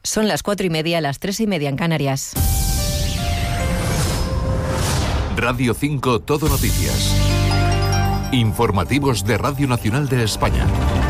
Son las 4:30, las 3:30 en Canarias. Radio 5 Todo Noticias. Informativos de Radio Nacional de España.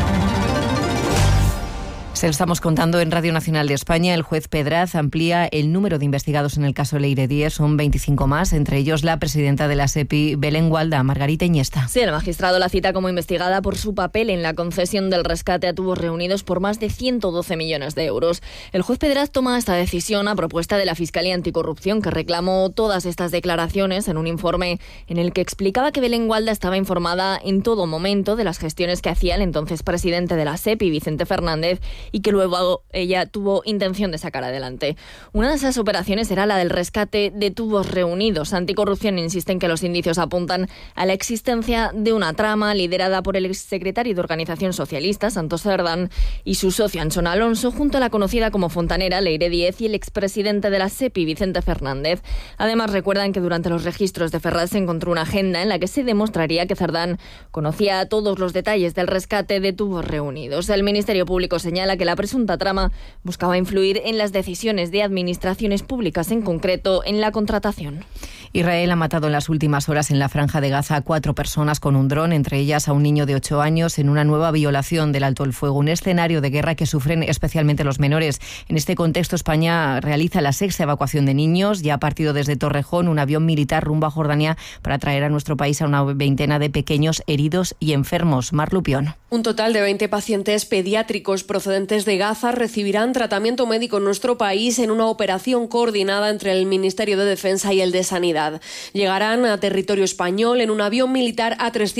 Se lo estamos contando en Radio Nacional de España. El juez Pedraz amplía el número de investigados en el caso Leire Díez. Son 25 más, entre ellos la presidenta de la SEPI, Belén Gualda, Margarita Iniesta. Sí, el magistrado la cita como investigada por su papel en la concesión del rescate a Tubos Reunidos por más de 112 millones de euros. El juez Pedraz toma esta decisión a propuesta de la Fiscalía Anticorrupción, que reclamó todas estas declaraciones en un informe en el que explicaba que Belén Gualda estaba informada en todo momento de las gestiones que hacía el entonces presidente de la SEPI, Vicente Fernández, y que luego ella tuvo intención de sacar adelante. Una de esas operaciones era la del rescate de Tubos Reunidos. Anticorrupción insiste en que los indicios apuntan a la existencia de una trama liderada por el exsecretario de Organización Socialista, Santos Cerdán, y su socio Anchón Alonso, junto a la conocida como fontanera Leire Díez y el expresidente de la SEPI, Vicente Fernández. Además, recuerdan que durante los registros de Ferraz se encontró una agenda en la que se demostraría que Cerdán conocía todos los detalles del rescate de Tubos Reunidos. El Ministerio Público señala que la presunta trama buscaba influir en las decisiones de administraciones públicas, en concreto en la contratación. Israel ha matado en las últimas horas en la Franja de Gaza a 4 personas con un dron, entre ellas a un niño de 8 años, en una nueva violación del alto el fuego, un escenario de guerra que sufren especialmente los menores. En este contexto, España realiza la 6ª evacuación de niños. Ya ha partido desde Torrejón un avión militar rumbo a Jordania para traer a nuestro país a una veintena de pequeños heridos y enfermos. Mar Lupión. Un total de 20 pacientes pediátricos procedentes de Gaza recibirán tratamiento médico en nuestro país en una operación coordinada entre el Ministerio de Defensa y el de Sanidad. Llegarán a territorio español en un avión militar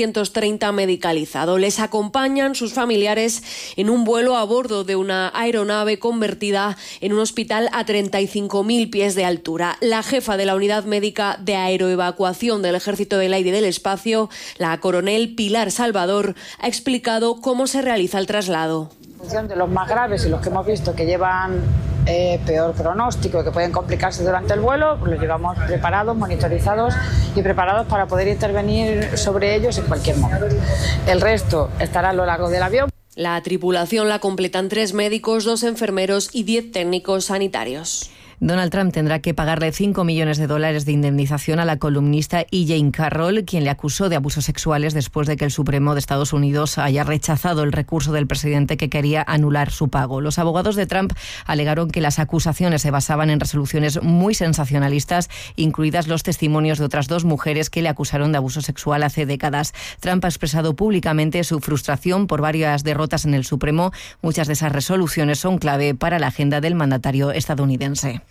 A330 medicalizado. Les acompañan sus familiares en un vuelo a bordo de una aeronave convertida en un hospital a 35.000 pies de altura. La jefa de la Unidad Médica de Aeroevacuación del Ejército del Aire y del Espacio, la coronel Pilar Salvador, ha explicado cómo se realiza el traslado. En función de los más graves y los que hemos visto que llevan peor pronóstico y que pueden complicarse durante el vuelo, pues los llevamos preparados, monitorizados y preparados para poder intervenir sobre ellos en cualquier momento. El resto estará a lo largo del avión. La tripulación la completan 3 médicos, 2 enfermeros y 10 técnicos sanitarios. Donald Trump tendrá que pagarle $5 millones de indemnización a la columnista E. Jane Carroll, quien le acusó de abusos sexuales después de que el Supremo de Estados Unidos haya rechazado el recurso del presidente que quería anular su pago. Los abogados de Trump alegaron que las acusaciones se basaban en resoluciones muy sensacionalistas, incluidas los testimonios de otras 2 mujeres que le acusaron de abuso sexual hace décadas. Trump ha expresado públicamente su frustración por varias derrotas en el Supremo. Muchas de esas resoluciones son clave para la agenda del mandatario estadounidense.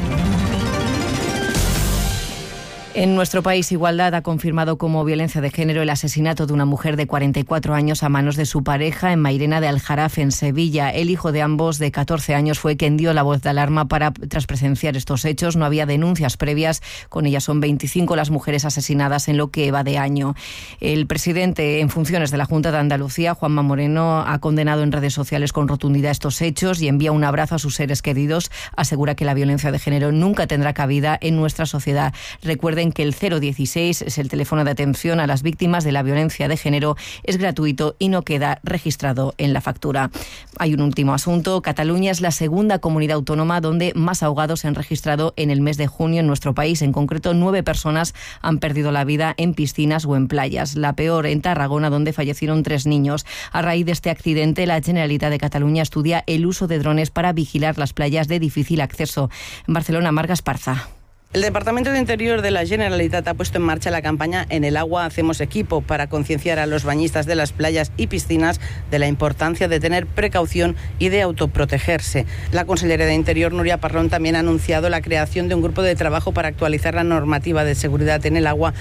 En nuestro país, Igualdad ha confirmado como violencia de género el asesinato de una mujer de 44 años a manos de su pareja en Mairena de Aljarafe, en Sevilla. El hijo de ambos, de 14 años, fue quien dio la voz de alarma tras presenciar estos hechos. No había denuncias previas. Con ellas son 25 las mujeres asesinadas en lo que va de año. El presidente en funciones de la Junta de Andalucía, Juanma Moreno, ha condenado en redes sociales con rotundidad estos hechos y envía un abrazo a sus seres queridos. Asegura que la violencia de género nunca tendrá cabida en nuestra sociedad. Recuerden que el 016 es el teléfono de atención a las víctimas de la violencia de género, es gratuito y no queda registrado en la factura. Hay un último asunto. Cataluña es la 2ª comunidad autónoma donde más ahogados se han registrado en el mes de junio en nuestro país. En concreto, 9 personas han perdido la vida en piscinas o en playas. La peor en Tarragona, donde fallecieron 3 niños. A raíz de este accidente, la Generalitat de Cataluña estudia el uso de drones para vigilar las playas de difícil acceso. En Barcelona, Marga Esparza. El Departamento de Interior de la Generalitat ha puesto en marcha la campaña En el agua hacemos equipo para concienciar a los bañistas de las playas y piscinas de la importancia de tener precaución y de autoprotegerse. La consellera de Interior, Núria Parlon, también ha anunciado la creación de un grupo de trabajo para actualizar la normativa de seguridad en el agua